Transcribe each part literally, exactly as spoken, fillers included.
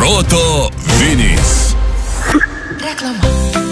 Proto Vinys. Reklama.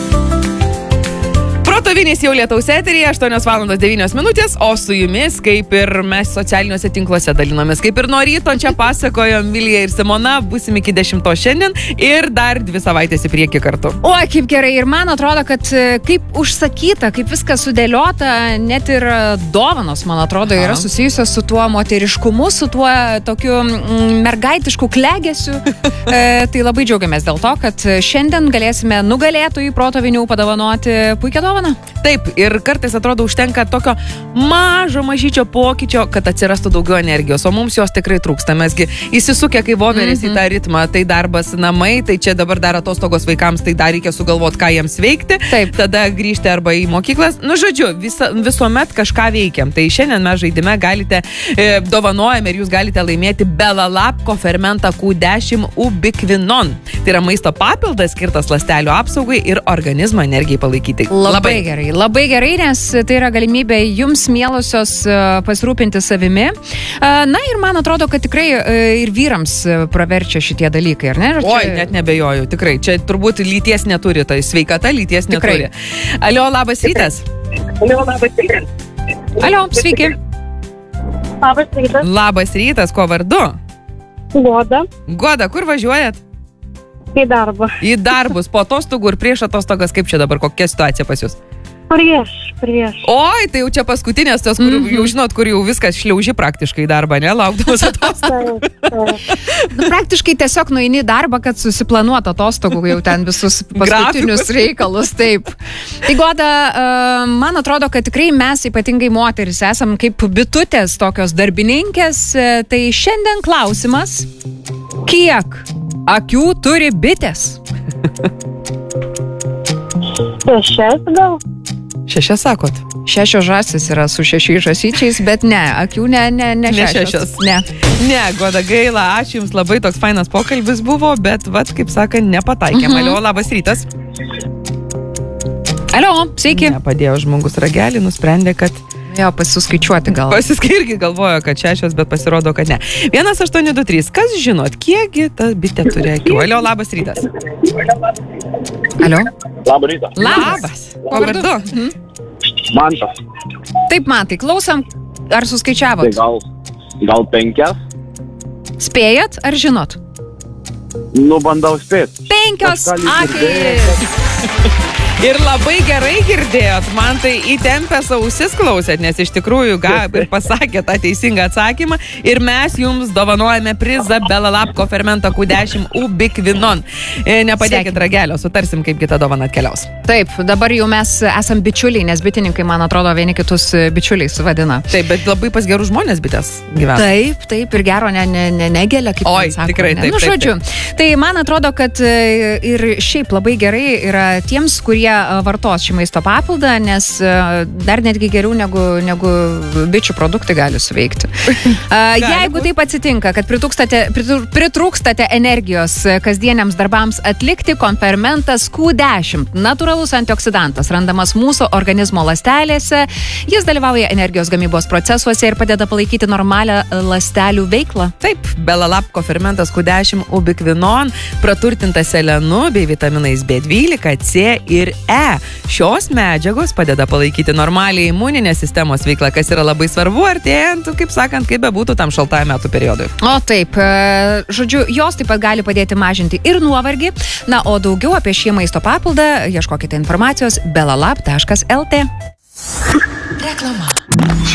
Proto Vinys jau Lietaus eteryje, aštuonios valandos devynios minutės, o su jumis, kaip ir mes socialiniuose tinkluose dalinomės, kaip ir nuo ryto čia pasakojom Vilija ir Simona, būsim iki dešimtos šiandien ir dar dvi savaitės į priekį kartu. O, kaip gerai, ir man atrodo, kad kaip užsakyta, kaip viskas sudėliota, net ir dovanos, man atrodo, yra susijusios su tuo moteriškumu, su tuo tokiu mm, mergaitišku klegesiu. e, tai labai džiaugiamės dėl to, kad šiandien galėsime nugalėtojų Proto Vinių padovanoti puikią dovaną. Taip, ir kartais atrodo užtenka tokio mažo, mažyčio pokyčio, kad atsirastų daugiau energijos, o mums jos tikrai trūksta. Mesgi įsisukę kaip voverės mm-hmm. į tą ritmą, tai darbas namai, tai čia dabar dar atostogos vaikams, tai dar reikia sugalvoti, ką jiems veikti. Taip. Tada grįžti arba į mokyklas. Nu, žodžiu, visa, visuomet kažką veikiam. Tai šiandien mes žaidime galite, e, dovanojame ir jūs galite laimėti Belalapko fermentą Q dešimt Ubiquinon. Tai yra maisto papildas skirtas ląstelių apsaugai ir organizmo energijai palaikyti. Labai gerai, labai gerai, nes tai yra galimybė jums, mielosios, pasirūpinti savimi. Na ir man atrodo, kad tikrai ir vyrams praverčia šitie dalykai, ar ne? Ar čia... Oi, net nebejoju, tikrai. Čia turbūt lyties neturi, tai sveikata lyties neturi. Tikrai. Alio, labas rytas. Alio, labas rytas. Alio, sveiki. Labas rytas. Labas rytas, kuo vardu? Goda. Goda, kur važiuojat? Į darbą. Į darbus, po atostogų ir prieš atostogas, kaip čia dabar, kokia situacija pas jūs? Prieš, prieš. Oi, tai jau čia paskutinės tos, kur mm-hmm. jau žinot, kur jau viskas šliauži praktiškai į darbą, ne, laukdamas atostogų. Nu, praktiškai tiesiog nueini į darbą, kad susiplanuot atostogų, jau ten visus paskutinius Grafikus. reikalus, taip. Tai Goda, uh, man atrodo, kad tikrai mes, ypatingai moteris, esam kaip bitutės, tokios darbininkės, tai šiandien klausimas, kiek akių turi bitės? Šešias gal? Šešias sakot? Šešios žąsys yra su šešiais žąsyčiais, bet ne, akių ne, ne, ne, ne šešios. šešios. Ne. Ne, Goda, gaila, ačiū Jums, labai toks fainas pokalbis buvo, bet, vat, kaip sakant, nepataikėm. Mhm. Alio, labas rytas. Alio, sveiki. Nepadėjo žmogus ragelį, nusprendė, kad Jo, pasiskaičiuoti gal. Pasiskairgi galvojo, kad šešios, bet pasirodo, kad ne. vienas aštuoni du trys. Kas žinot, kiekgi ta bitė turi akių? Alio, labas rytas. Alio. Labas rytas. Labas. Kuo vardu? Mhm. Mantas. Taip, Mantai, klausom, ar suskaičiavot? Tai gal, gal penkias? Spėjat ar žinot? Nu, bandau spėti. Penkios Kažką akys. Ir labai gerai girdėjot, man tai įtempęs ausis klausėt, nes iš tikrųjų ga, ir pasakė tą teisingą atsakymą ir mes jums dovanojame prizą Belalapko fermentą Q dešimt Ubiquinon. E, nepadėkit ragelio, sutarsim, kaip kita dovana atkeliaus. Taip, dabar jau mes esam bičiuliai, nes bitininkai, man atrodo, vieni kitus bičiuliais vadina. Taip, bet labai pas gerų žmonės bitės gyvena. Taip, taip, ir gero ne, ne, ne, negelia, kaip Oi, sako. tikrai, taip, nu, taip, žodžiu, taip. Tai man atrodo, kad ir šiaip labai gerai yra tiems, kurie vartos šį maisto papildą, nes dar netgi geriau negu, negu bičių produktai gali suveikti. Jeigu taip atsitinka, kad pritrūkstate, pritrūkstate energijos kasdieniams darbams atlikti, konfermentas Q dešimt, natūralus antioksidantas, randamas mūsų organizmo ląstelėse, jis dalyvauja energijos gamybos procesuose ir padeda palaikyti normalią ląstelių veiklą. Taip, Belalapko fermentas Q dešimt Ubiquinon, praturtintas selenu bei vitaminais B dvylika, C ir E. Šios medžiagos padeda palaikyti normaliai imuninės sistemos veiklą, kas yra labai svarbu artėjant, kaip sakant, kaip bebūtų tam šaltajam metų periodui. O taip, žodžiu, jos taip pat gali padėti mažinti ir nuovargį. Na, o daugiau apie šį maisto papildą ieškokite informacijos belalap taškas lt. Reklama.